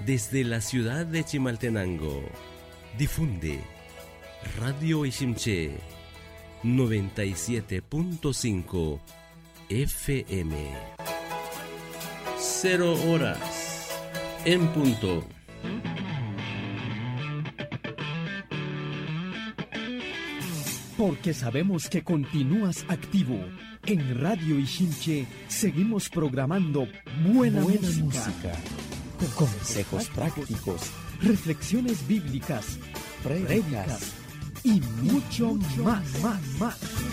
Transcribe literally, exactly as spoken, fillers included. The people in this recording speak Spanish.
Desde la ciudad de Chimaltenango, difunde Radio Ishimché noventa y siete punto cinco F M. Cero horas en punto. Porque sabemos que continúas activo. En Radio Ishimché seguimos programando buena, buena música, música, con consejos prácticos, reflexiones bíblicas, prédicas y mucho, mucho más, más, más.